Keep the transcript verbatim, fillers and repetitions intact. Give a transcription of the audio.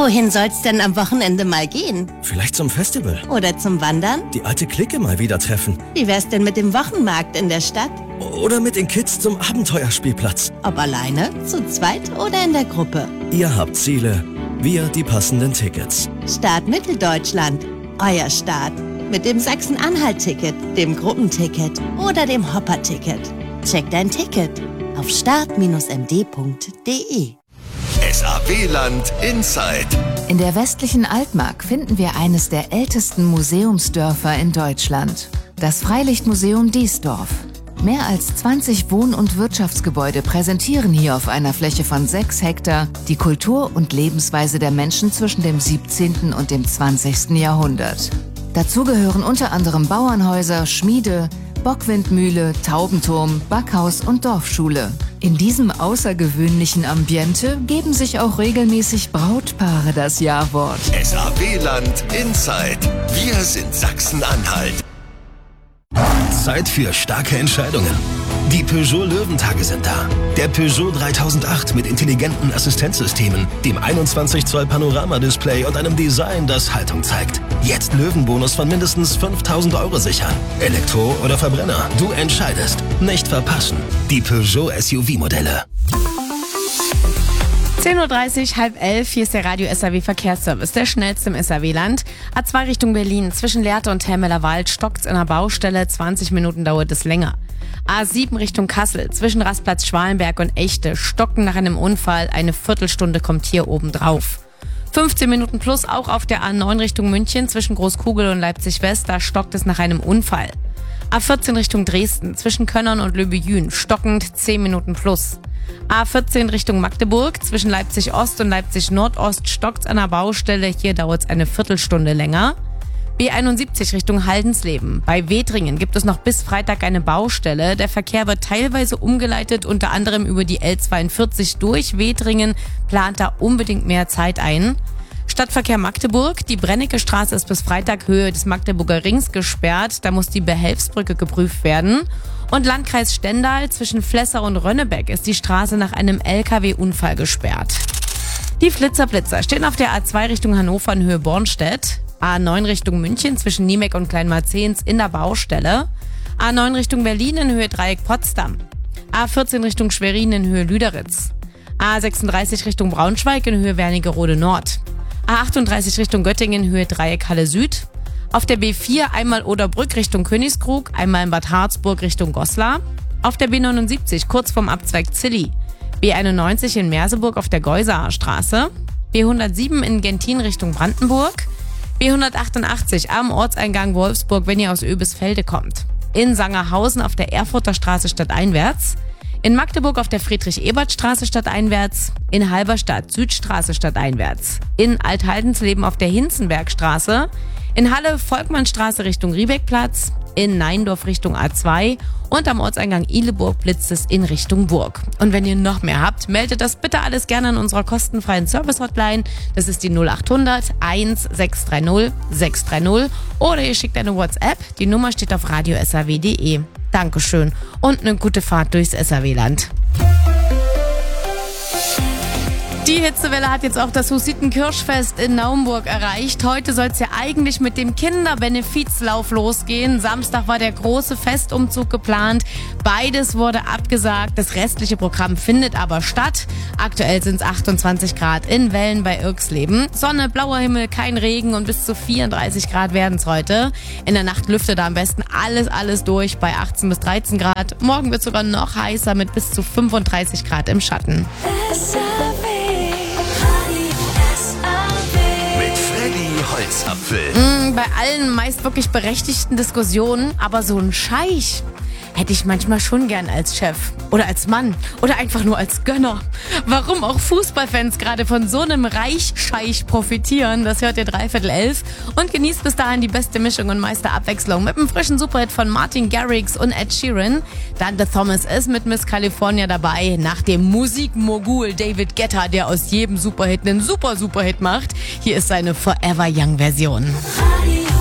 Wohin soll's denn am Wochenende mal gehen? Vielleicht zum Festival. Oder zum Wandern? Die alte Clique mal wieder treffen. Wie wär's denn mit dem Wochenmarkt in der Stadt? Oder mit den Kids zum Abenteuerspielplatz. Ob alleine, zu zweit oder in der Gruppe? Ihr habt Ziele, wir die passenden Tickets. Start Mitteldeutschland. Euer Start. Mit dem Sachsen-Anhalt-Ticket, dem Gruppenticket oder dem Hopper-Ticket. Check dein Ticket auf start Bindestrich m d Punkt d e. S A W-Land Inside. In der westlichen Altmark finden wir eines der ältesten Museumsdörfer in Deutschland. Das Freilichtmuseum Diesdorf. Mehr als zwanzig Wohn- und Wirtschaftsgebäude präsentieren hier auf einer Fläche von sechs Hektar die Kultur und Lebensweise der Menschen zwischen dem siebzehnten und dem zwanzigsten Jahrhundert. Dazu gehören unter anderem Bauernhäuser, Schmiede, Bockwindmühle, Taubenturm, Backhaus und Dorfschule. In diesem außergewöhnlichen Ambiente geben sich auch regelmäßig Brautpaare das Ja-Wort. S A W-Land Inside. Wir sind Sachsen-Anhalt. Zeit für starke Entscheidungen. Die Peugeot Löwentage sind da. Der Peugeot dreitausendacht mit intelligenten Assistenzsystemen, dem einundzwanzig Zoll Panoramadisplay und einem Design, das Haltung zeigt. Jetzt Löwenbonus von mindestens fünftausend Euro sichern. Elektro oder Verbrenner, du entscheidest. Nicht verpassen. Die Peugeot S U V-Modelle. zehn Uhr dreißig, halb elf, hier ist der Radio S A W Verkehrsservice, der schnellste im S A W-Land. A zwei Richtung Berlin, zwischen Lehrte und Helmelerwald stockt's in der Baustelle, zwanzig Minuten dauert es länger. A sieben Richtung Kassel, zwischen Rastplatz Schwalenberg und Echte, stocken nach einem Unfall, eine Viertelstunde kommt hier oben drauf. fünfzehn Minuten plus auch auf der A neun Richtung München, zwischen Großkugel und Leipzig-West, da stockt es nach einem Unfall. A vierzehn Richtung Dresden, zwischen Könnern und Löbejün, stockend zehn Minuten plus. A vierzehn Richtung Magdeburg, zwischen Leipzig-Ost und Leipzig-Nordost stockt's an der Baustelle, hier dauert's eine Viertelstunde länger. B einundsiebzig Richtung Haldensleben. Bei Wedringen gibt es noch bis Freitag eine Baustelle. Der Verkehr wird teilweise umgeleitet, unter anderem über die L zweiundvierzig durch Wedringen, plant da unbedingt mehr Zeit ein. Stadtverkehr Magdeburg, die Brennecke Straße ist bis Freitag Höhe des Magdeburger Rings gesperrt, da muss die Behelfsbrücke geprüft werden. Und Landkreis Stendal, zwischen Flessau und Rönnebeck ist die Straße nach einem L K W-Unfall gesperrt. Die Flitzer-Blitzer stehen auf der A zwei Richtung Hannover in Höhe Bornstedt, A neun Richtung München zwischen Niemek und Kleinmarzehns in der Baustelle, A neun Richtung Berlin in Höhe Dreieck Potsdam, A vierzehn Richtung Schwerin in Höhe Lüderitz, A sechsunddreißig Richtung Braunschweig in Höhe Wernigerode Nord, A achtunddreißig Richtung Göttingen in Höhe Dreieck Halle Süd, auf der B vier einmal Oderbrück Richtung Königskrug, einmal in Bad Harzburg Richtung Goslar, auf der B neunundsiebzig kurz vorm Abzweig Zilli, B einundneunzig in Merseburg auf der Geusaer Straße, B hundertsieben in Gentin Richtung Brandenburg, B hundertachtundachtzig am Ortseingang Wolfsburg, wenn ihr aus Oebisfelde kommt, in Sangerhausen auf der Erfurter Straße stadteinwärts, in Magdeburg auf der Friedrich-Ebert-Straße stadteinwärts, in Halberstadt Südstraße stadteinwärts, in Althaldenzleben auf der Hinzenbergstraße, in Halle Volkmannstraße Richtung Riebeckplatz, in Neindorf Richtung A zwei und am Ortseingang Ihleburg blitzt es in Richtung Burg. Und wenn ihr noch mehr habt, meldet das bitte alles gerne an unserer kostenfreien Service-Hotline. Das ist die null achthundert eins sechs drei null sechs drei null oder ihr schickt eine WhatsApp. Die Nummer steht auf radio s a w punkt d e. Dankeschön und eine gute Fahrt durchs S A W-Land. Die Hitzewelle hat jetzt auch das Hussitenkirschfest in Naumburg erreicht. Heute soll es ja eigentlich mit dem Kinderbenefizlauf losgehen. Samstag war der große Festumzug geplant. Beides wurde abgesagt. Das restliche Programm findet aber statt. Aktuell sind es achtundzwanzig Grad in Wellen bei Irksleben. Sonne, blauer Himmel, kein Regen und bis zu vierunddreißig Grad werden es heute. In der Nacht lüftet da am besten alles, alles durch bei achtzehn bis dreizehn Grad. Morgen wird es sogar noch heißer mit bis zu fünfunddreißig Grad im Schatten. Holzapfel. Mm, bei allen meist wirklich berechtigten Diskussionen, aber so ein Scheich hätte ich manchmal schon gern als Chef oder als Mann oder einfach nur als Gönner. Warum auch Fußballfans gerade von so einem Reichscheich profitieren, das hört ihr dreiviertel elf und genießt bis dahin die beste Mischung und meiste Abwechslung mit einem frischen Superhit von Martin Garrix und Ed Sheeran. Dann The Thomas ist mit Miss California dabei, nach dem Musikmogul David Guetta, der aus jedem Superhit einen super Superhit macht. Hier ist seine Forever Young Version.